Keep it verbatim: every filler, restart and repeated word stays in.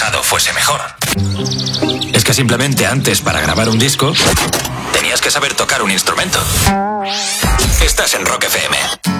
pasado fuese mejor. Es que simplemente antes, para grabar un disco, tenías que saber tocar un instrumento. Estás en Rock F M.